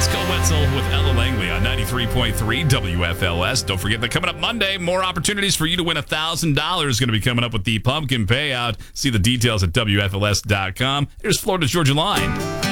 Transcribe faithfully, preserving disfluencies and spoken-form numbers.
Scott Wetzel with Ella Langley on ninety-three point three W F L S. Don't forget that coming up Monday, more opportunities for you to win one thousand dollars going to be coming up with the pumpkin payout. See the details at W F L S dot com. Here's Florida Georgia Line.